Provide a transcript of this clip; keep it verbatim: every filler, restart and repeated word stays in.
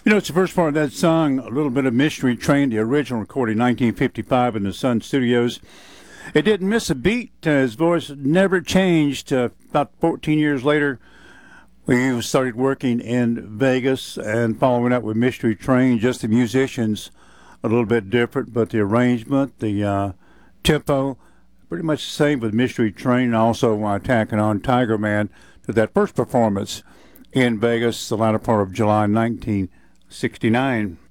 You know, it's the first part of that song, a little bit of Mystery Train, the original recording nineteen fifty-five in the Sun Studios. It didn't miss a beat. Uh, his voice never changed. Uh, about fourteen years later, we started working in Vegas and following up with Mystery Train. Just the musicians a little bit different, but the arrangement, the uh, tempo, pretty much the same with Mystery Train. Also uh, tacking on Tiger Man to that first performance in Vegas, the latter part of July nineteen sixty-nine.